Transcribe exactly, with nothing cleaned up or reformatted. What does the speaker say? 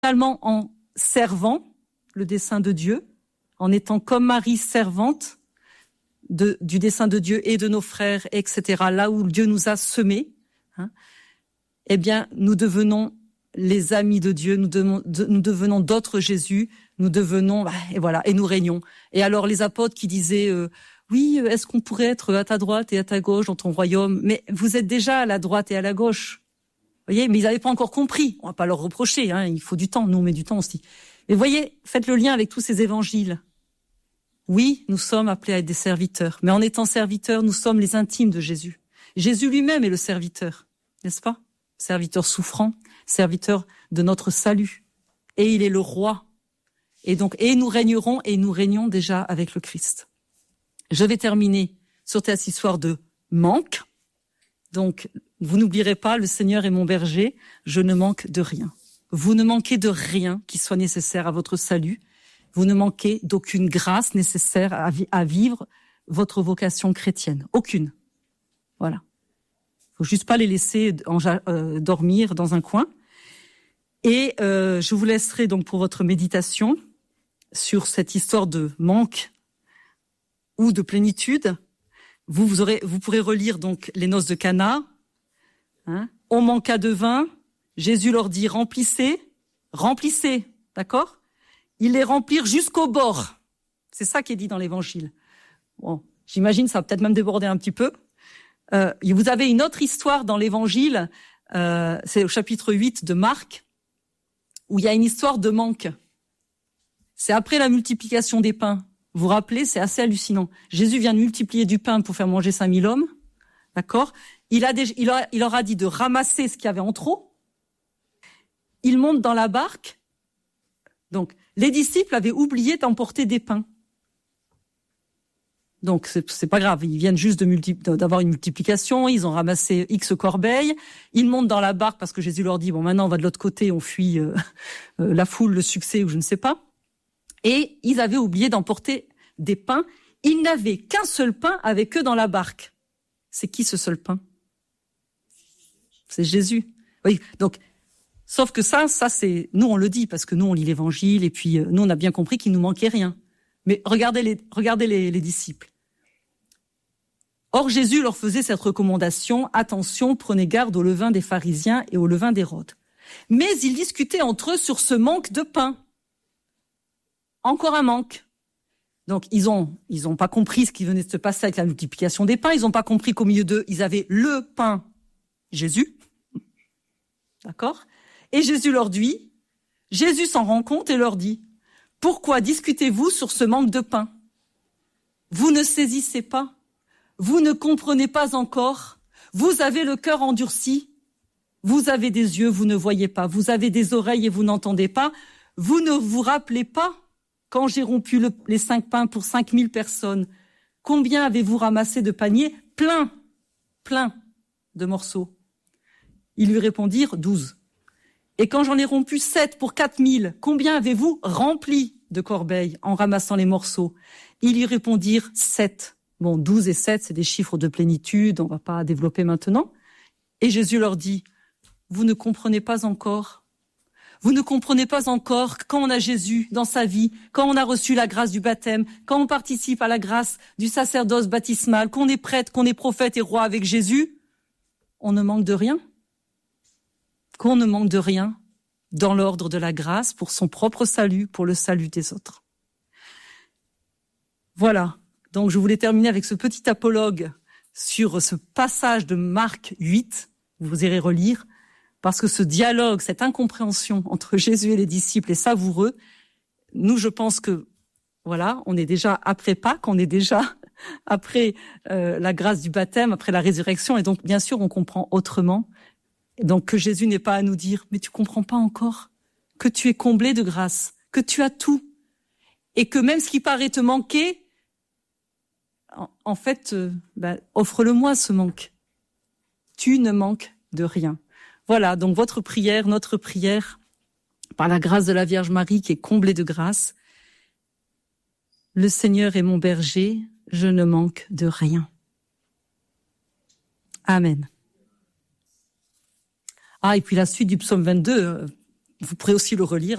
Finalement, en servant le dessein de Dieu, en étant comme Marie servante de, du dessein de Dieu et de nos frères, et cetera, là où Dieu nous a semés, hein, eh bien, nous devenons les amis de Dieu, nous, de, nous devenons d'autres Jésus, nous devenons, bah, et voilà, et nous régnons. Et alors, les apôtres qui disaient, euh, oui, est-ce qu'on pourrait être à ta droite et à ta gauche dans ton royaume? Mais vous êtes déjà à la droite et à la gauche. Vous voyez, mais ils n'avaient pas encore compris. On va pas leur reprocher, hein, il faut du temps, nous on met du temps aussi. Mais voyez, faites le lien avec tous ces évangiles. Oui, nous sommes appelés à être des serviteurs, mais en étant serviteurs, nous sommes les intimes de Jésus. Jésus lui-même est le serviteur, n'est-ce pas? Serviteur souffrant, serviteur de notre salut. Et il est le roi. Et donc, et nous régnerons, et nous régnons déjà avec le Christ. Je vais terminer sur cette histoire de manque. Donc, vous n'oublierez pas, le Seigneur est mon berger, je ne manque de rien. Vous ne manquez de rien qui soit nécessaire à votre salut. Vous ne manquez d'aucune grâce nécessaire à, vi- à vivre votre vocation chrétienne. Aucune. Voilà. Faut juste pas les laisser en, euh, dormir dans un coin. Et euh, je vous laisserai donc pour votre méditation sur cette histoire de manque ou de plénitude. Vous, vous aurez, vous pourrez relire donc les noces de Cana. Hein, on manqua de vin. Jésus leur dit remplissez, remplissez, d'accord? Ils les remplirent jusqu'au bord. C'est ça qui est dit dans l'Évangile. Bon, j'imagine ça va peut-être même déborder un petit peu. Euh, vous avez une autre histoire dans l'Évangile, euh, c'est au chapitre huit de Marc, où il y a une histoire de manque. C'est après la multiplication des pains. Vous vous rappelez, c'est assez hallucinant. Jésus vient de multiplier du pain pour faire manger cinq mille hommes, d'accord? Il a déjà, il, a, il leur a dit de ramasser ce qu'il y avait en trop. Il monte dans la barque. Donc, les disciples avaient oublié d'emporter des pains. Donc, c'est, c'est pas grave. Ils viennent juste de multi, d'avoir une multiplication. Ils ont ramassé X corbeilles. Ils montent dans la barque parce que Jésus leur dit, bon, maintenant, on va de l'autre côté, on fuit euh, euh, la foule, le succès ou je ne sais pas. Et ils avaient oublié d'emporter des pains. Ils n'avaient qu'un seul pain avec eux dans la barque. C'est qui ce seul pain? C'est Jésus. Oui, donc, sauf que ça, ça c'est, nous on le dit parce que nous on lit l'Évangile et puis euh, nous on a bien compris qu'il nous manquait rien. Mais regardez les, regardez les, les disciples. Or Jésus leur faisait cette recommandation, attention, prenez garde au levain des pharisiens et au levain d'Hérode. Mais ils discutaient entre eux sur ce manque de pain. Encore un manque. Donc ils ont, ils ont pas compris ce qui venait de se passer avec la multiplication des pains. Ils ont pas compris qu'au milieu d'eux ils avaient le pain, Jésus. D'accord? Et Jésus leur dit, Jésus s'en rend compte et leur dit, pourquoi discutez-vous sur ce manque de pain? Vous ne saisissez pas, vous ne comprenez pas encore, vous avez le cœur endurci, vous avez des yeux, vous ne voyez pas, vous avez des oreilles et vous n'entendez pas, vous ne vous rappelez pas quand j'ai rompu le, les cinq pains pour cinq mille personnes, combien avez-vous ramassé de paniers? Plein, plein de morceaux. Ils lui répondirent douze. Et quand j'en ai rompu sept pour quatre mille, combien avez-vous rempli de corbeilles en ramassant les morceaux? Ils lui répondirent sept. Bon, douze et sept, c'est des chiffres de plénitude, on va pas développer maintenant. Et Jésus leur dit, vous ne comprenez pas encore. Vous ne comprenez pas encore que quand on a Jésus dans sa vie, quand on a reçu la grâce du baptême, quand on participe à la grâce du sacerdoce baptismal, qu'on est prêtre, qu'on est prophète et roi avec Jésus, on ne manque de rien. Qu'on ne manque de rien dans l'ordre de la grâce pour son propre salut, pour le salut des autres. Voilà. Donc, je voulais terminer avec ce petit apologue sur ce passage de Marc huit. Vous irez relire. Parce que ce dialogue, cette incompréhension entre Jésus et les disciples est savoureux. Nous, je pense que, voilà, on est déjà après Pâques, on est déjà après euh, la grâce du baptême, après la résurrection. Et donc, bien sûr, on comprend autrement. Et donc, que Jésus n'est pas à nous dire, mais tu comprends pas encore, que tu es comblé de grâce, que tu as tout. Et que même ce qui paraît te manquer, en, en fait, euh, ben, offre-le-moi ce manque. Tu ne manques de rien. Voilà, donc votre prière, notre prière, par la grâce de la Vierge Marie qui est comblée de grâce. Le Seigneur est mon berger, je ne manque de rien. Amen. Ah, et puis la suite du psaume vingt-deux, euh, Vous pourrez aussi le relire.